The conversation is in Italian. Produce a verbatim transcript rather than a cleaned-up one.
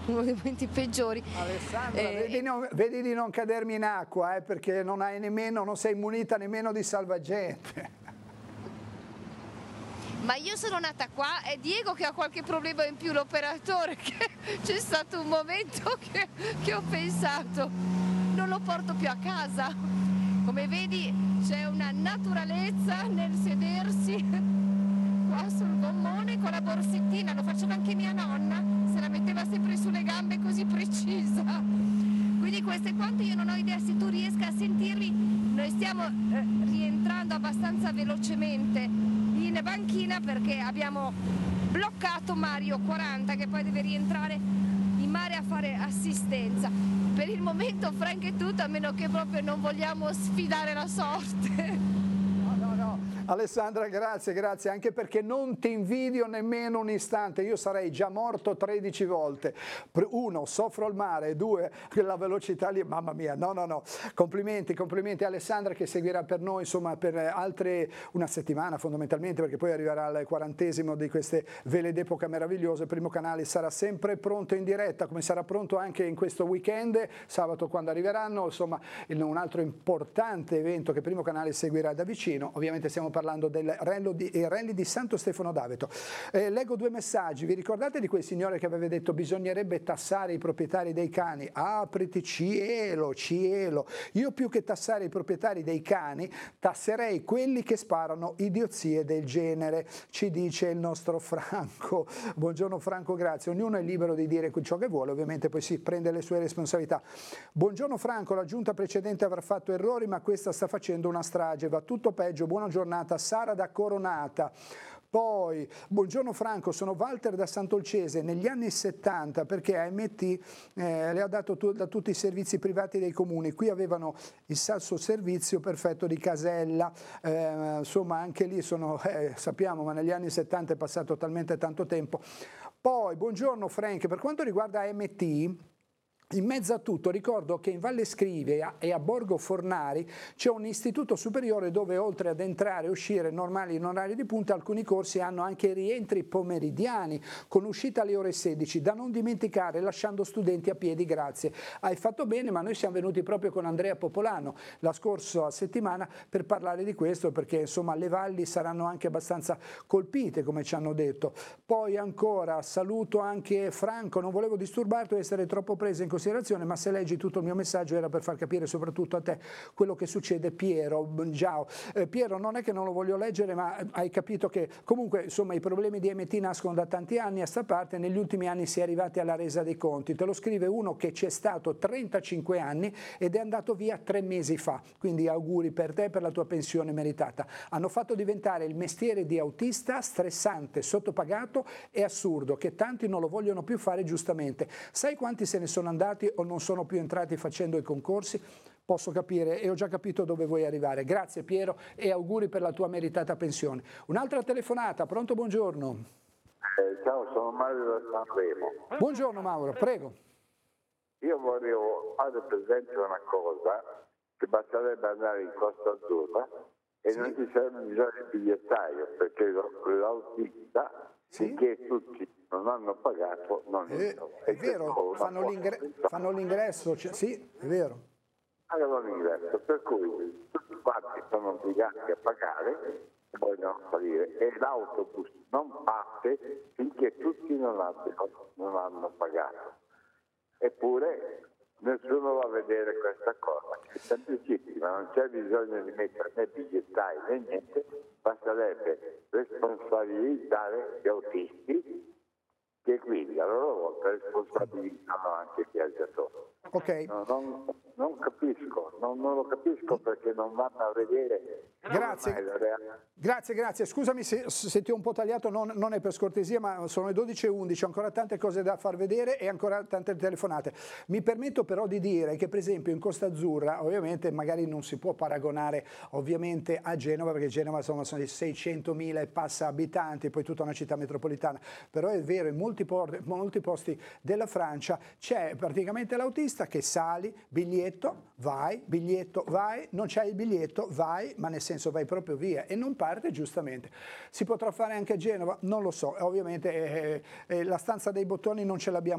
uno dei momenti peggiori. Alessandra, Eh, vedi, non, vedi di non cadermi in acqua, eh, perché non hai nemmeno, non sei munita nemmeno di salvagente. Ma io sono nata qua, è Diego che ha qualche problema in più, l'operatore, che c'è stato un momento che, che ho pensato, non lo porto più a casa. Come vedi c'è una naturalezza nel sedersi qua sul gommone con la borsettina, lo faceva anche mia nonna, se la metteva sempre sulle gambe così precisa. Quindi questo è quanto, io non ho idea se tu riesca a sentirmi, noi stiamo eh, rientrando abbastanza velocemente in banchina perché abbiamo bloccato Mario quaranta che poi deve rientrare in mare a fare assistenza. Per il momento Frank è tutto, a meno che proprio non vogliamo sfidare la sorte. No, no, no. Alessandra, grazie, grazie, anche perché non ti invidio nemmeno un istante, io sarei già morto tredici volte. Uno, soffro il mare, due, la velocità lì, mamma mia, no, no, no. Complimenti, complimenti a Alessandra che seguirà per noi, insomma, per altre una settimana fondamentalmente, perché poi arriverà al quarantesimo di queste vele d'epoca meravigliose. Primo Canale sarà sempre pronto in diretta, come sarà pronto anche in questo weekend, sabato quando arriveranno, insomma, un altro importante evento che Primo Canale seguirà da vicino. Ovviamente stiamo parlando del rally di, rally di Santo Stefano d'Aveto. Eh, leggo due messaggi. Vi ricordate di quel signore che aveva detto bisognerebbe tassare i proprietari dei cani? Apriti cielo, cielo. Io più che tassare i proprietari dei cani tasserei quelli che sparano idiozie del genere, ci dice il nostro Franco. Buongiorno Franco, grazie. Ognuno è libero di dire ciò che vuole, ovviamente poi si prende le sue responsabilità. Buongiorno Franco, la giunta precedente avrà fatto errori ma questa sta facendo una strage, va tutto peggio. Buona giornata Sara da Coronata. Poi, buongiorno Franco, sono Walter da Sant'Olcese. Negli anni settanta, perché A M T eh, le ha dato tu, da tutti i servizi privati dei comuni, qui avevano il salso servizio perfetto di Casella, eh, insomma anche lì sono, eh, sappiamo, ma negli anni settanta è passato talmente tanto tempo. Poi, buongiorno Frank, per quanto riguarda A M T, in mezzo a tutto ricordo che in Valle Scrivia e a Borgo Fornari c'è un istituto superiore dove oltre ad entrare e uscire normali in orario di punta alcuni corsi hanno anche rientri pomeridiani con uscita alle ore sedici, da non dimenticare lasciando studenti a piedi, grazie. Hai fatto bene, ma noi siamo venuti proprio con Andrea Popolano la scorsa settimana per parlare di questo perché insomma le valli saranno anche abbastanza colpite come ci hanno detto. Poi ancora saluto anche Franco, non volevo disturbarti o essere troppo preso in considerazione, ma se leggi tutto il mio messaggio era per far capire soprattutto a te quello che succede. Piero, ciao. Eh, Piero, non è che non lo voglio leggere, ma hai capito che comunque insomma i problemi di A M T nascono da tanti anni a sta parte, negli ultimi anni si è arrivati alla resa dei conti. Te lo scrive uno che c'è stato trentacinque anni ed è andato via tre mesi fa, quindi auguri per te per la tua pensione meritata. Hanno fatto diventare il mestiere di autista stressante, sottopagato e assurdo, che tanti non lo vogliono più fare giustamente. Sai quanti se ne sono andati o non sono più entrati facendo i concorsi? Posso capire e ho già capito dove vuoi arrivare. Grazie Piero e auguri per la tua meritata pensione. Un'altra telefonata, pronto, buongiorno. Eh, ciao, sono Mario da Sanremo. Buongiorno Mauro, prego. Io volevo fare presente una cosa, che basterebbe andare in Costa Azzurra e sì, non ci sarebbe bisogno di bigliettaio, perché l'autista, sì, finché tutti non hanno pagato, non è, è vero, fanno, l'ingre fanno l'ingresso, cioè, sì, è vero. Pagano l'ingresso, per cui tutti quanti sono obbligati a pagare e vogliono salire e l'autobus non parte finché tutti non, abbiano, non hanno pagato. Eppure nessuno va a vedere questa cosa, che è semplicissima, non c'è bisogno di mettere né bigliettai né niente, basterebbe responsabilizzare gli autisti che quindi a loro volta responsabilizzano anche i viaggiatori. Okay. No, non, non capisco, non, non lo capisco perché non vanno a vedere. Grazie, grazie, grazie. Scusami se, se ti ho un po' tagliato, non, non è per scortesia, ma sono le dodici e undici, ho ancora tante cose da far vedere e ancora tante telefonate. Mi permetto però di dire che per esempio in Costa Azzurra, ovviamente magari non si può paragonare ovviamente a Genova, perché Genova insomma, sono seicentomila e passa abitanti, poi tutta una città metropolitana, però è vero, in molti, molti posti della Francia c'è praticamente l'autista che sali, biglietto, vai, biglietto, vai, non c'hai il biglietto, vai, ma nel senso vai proprio via e non parte giustamente. Si potrà fare anche a Genova? Non lo so, ovviamente eh, eh, la stanza dei bottoni non ce l'abbiamo.